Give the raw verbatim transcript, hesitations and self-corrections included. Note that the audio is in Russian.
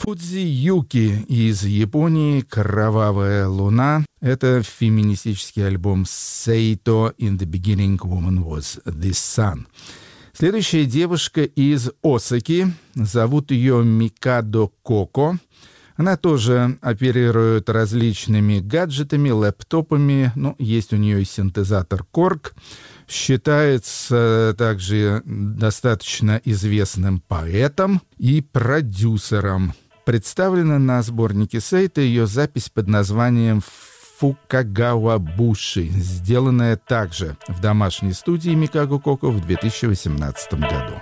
Фудзи Юки из Японии «Кровавая луна». Это феминистический альбом Сейто «In the beginning woman was the sun». Следующая девушка из Осаки. Зовут ее Микадо Коко. Она тоже оперирует различными гаджетами, лэптопами. Ну, есть у нее и синтезатор Корг. Считается также достаточно известным поэтом и продюсером. Представлена на сборнике Сейто ее запись под названием «Фукагава Буши», сделанная также в домашней студии Микадо Коко в две тысячи восемнадцатом году.